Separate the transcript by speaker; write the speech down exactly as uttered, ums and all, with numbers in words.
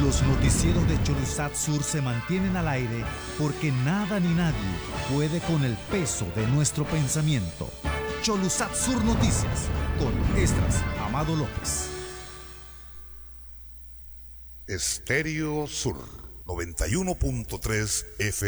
Speaker 1: Los noticieros de Cholusat Sur se mantienen al aire porque nada ni nadie puede con el peso de nuestro pensamiento. Cholusat Sur Noticias, con Esdras Amado López.
Speaker 2: Estéreo Sur, noventa y uno punto tres F M.